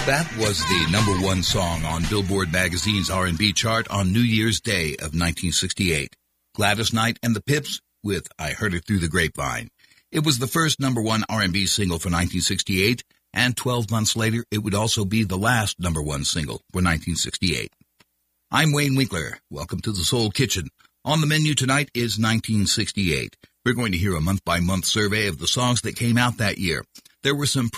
That was the number one song on Billboard magazine's R&B chart on New Year's Day of 1968. Gladys Knight and the Pips with I Heard It Through the Grapevine. It was the first number one R&B single for 1968, and 12 months later, it would also be the last number one single for 1968. I'm Wayne Winkler. Welcome to the Soul Kitchen. On the menu tonight is 1968. We're going to hear a month-by-month survey of the songs that came out that year. There were some